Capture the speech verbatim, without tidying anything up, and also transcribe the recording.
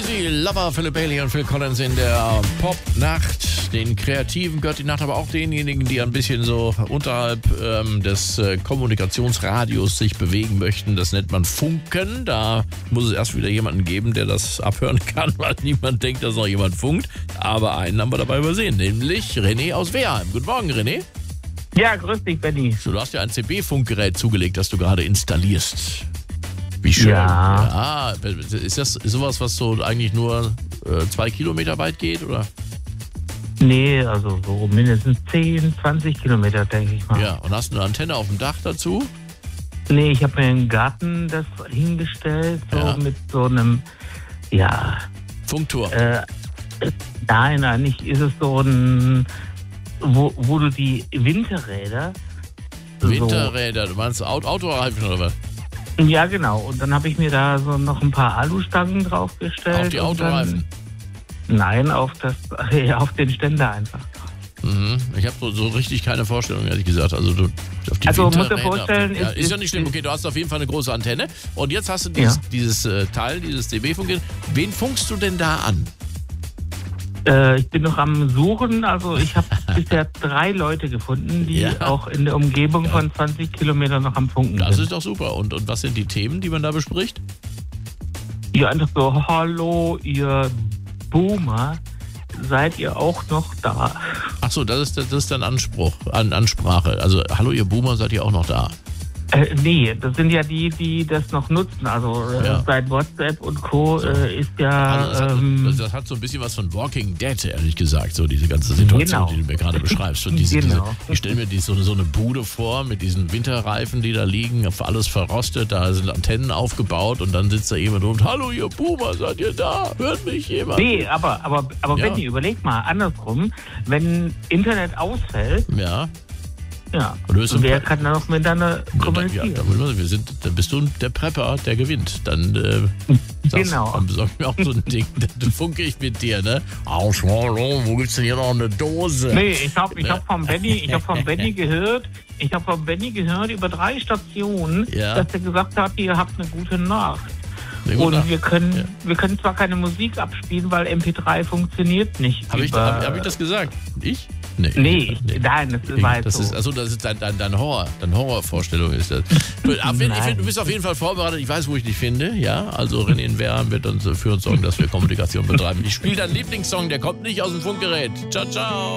Easy Lover, Philip Bailey und Phil Collins in der Pop-Nacht. Den Kreativen gehört die Nacht, aber auch denjenigen, die ein bisschen so unterhalb ähm, des äh, Kommunikationsradios sich bewegen möchten. Das nennt man Funken. Da muss es erst wieder jemanden geben, der das abhören kann, weil niemand denkt, dass noch jemand funkt. Aber einen haben wir dabei übersehen, nämlich René aus Wehrheim. Guten Morgen, René. Ja, grüß dich, Benni. So, du hast ja ein C B-Funkgerät zugelegt, das du gerade installierst. Wie schön. Ja. ja. Ist das sowas, was so eigentlich nur äh, zwei Kilometer weit geht, oder? Nee, also so mindestens zehn, zwanzig Kilometer, denke ich mal. Ja, und hast du eine Antenne auf dem Dach dazu? Nee, ich habe mir im Garten das hingestellt, so Ja. mit so einem, ja... Funkturm. Äh, nein, eigentlich ist es so ein, wo, wo du die Winterräder... Winterräder, du meinst Auto, Autoreifen oder was? So, ja, genau. Und dann habe ich mir da so noch ein paar Alustangen draufgestellt. Auf die und Autoreifen? Dann, nein, auf, das, auf den Ständer einfach. Mhm. Ich habe so, so richtig keine Vorstellung, ehrlich gesagt. Also, du, auf die Also, muss dir Winterräder, vorstellen, auf die, ja, ist- ist ja ist- nicht schlimm. Okay, du hast auf jeden Fall eine große Antenne. Und jetzt hast du dieses, Ja. dieses äh, Teil, dieses C B-Funkgerät. Wen funkst du denn da an? Äh, ich bin noch am Suchen, also ich habe bisher drei Leute gefunden, die Ja. auch in der Umgebung von zwanzig Kilometern noch am Funken Das sind. ist doch super. Und, und was sind die Themen, die man da bespricht? Ja, einfach so, hallo, ihr Boomer, seid ihr auch noch da? Ach so, das ist, das ist dann Anspruch, an, Ansprache. Also, hallo ihr Boomer, seid ihr auch noch da? Äh, nee, das sind ja die, die das noch nutzen. Also äh, Ja. seit WhatsApp und Co. So. Äh, ist ja... Also das, hat, ähm, das, das hat so ein bisschen was von Walking Dead, ehrlich gesagt, so diese ganze Situation, Genau. die du mir gerade beschreibst. Und diese, Genau. diese, ich stelle mir die, so, eine- so eine Bude vor mit diesen Winterreifen, die da liegen, alles verrostet, da sind Antennen aufgebaut und dann sitzt da jemand und hallo ihr Boomer, seid ihr da? Hört mich jemand? Nee, aber, aber, aber Ja. Benni, überleg mal andersrum, wenn Internet ausfällt, Ja. ja, Und du bist ein wer Pre- kann dann noch miteinander Ja, kommunizieren? da, muss man- wir sind, dann bist du der Prepper, der gewinnt. Dann, äh, sagst, Genau. dann besorg ich mir auch so ein Ding, dann funke ich mit dir, ne? Aus, hallo, wo gibt's denn hier noch eine Dose? Nee, ich habe ich Ja. hab vom Benny, ich hab vom Benny gehört, ich habe vom Benny gehört über drei Stationen, Ja. dass er gesagt hat, ihr habt eine gute Nacht. Eine gute Und Nacht. wir können, Ja. wir können zwar keine Musik abspielen, weil M P drei funktioniert nicht. Habe ich, über- hab, hab ich das gesagt? Ich? Nee. Nee, nein, das Ich, war jetzt das so. ist, also das ist dein, dein, dein Horror, deine Horrorvorstellung ist das. Aber ich Nein. finde, du bist auf jeden Fall vorbereitet. Ich weiß, wo ich dich finde. Ja, also René in Wehrheim wird uns für uns sorgen, dass wir Kommunikation betreiben. Ich spiele deinen Lieblingssong, der kommt nicht aus dem Funkgerät. Ciao, ciao.